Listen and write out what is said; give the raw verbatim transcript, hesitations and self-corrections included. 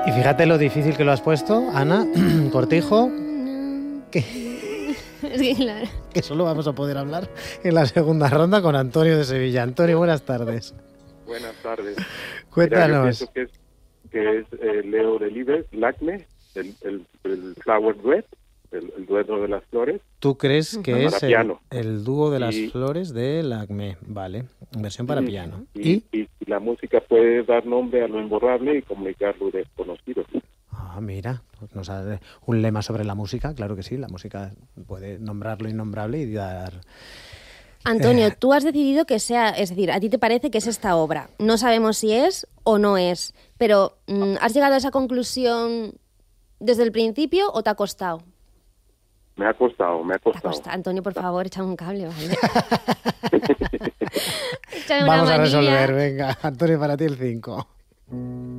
Y fíjate lo difícil que lo has puesto, Ana Cortijo, que, Es que, claro. que solo vamos a poder hablar en la segunda ronda con Antonio de Sevilla. Antonio, buenas tardes. Buenas tardes. Cuéntanos. Mira, yo pienso que es, que es eh, Leo Delibes, Lacme, el, el, el Flower Duet, el, el dueto de las flores. ¿Tú crees que Para es el, piano. el dúo de las Y- flores de Lacme? Vale, versión para piano. Y, ¿Y? y- y la música puede dar nombre a lo imborrable y comunicar lo desconocido. Ah, mira, pues nos ha un lema sobre la música, claro que sí, la música puede nombrar lo innombrable y dar... Antonio, Eh. tú has decidido que sea, es decir, a ti te parece que es esta obra. No sabemos si es o no es, pero mm, ¿has llegado a esa conclusión desde el principio o te ha costado? Me ha costado, me ha Te ha costado. costado. Antonio, por favor, échame un cable, ¿vale? Échame una Vamos a manilla. resolver, venga, Antonio, para ti el cinco.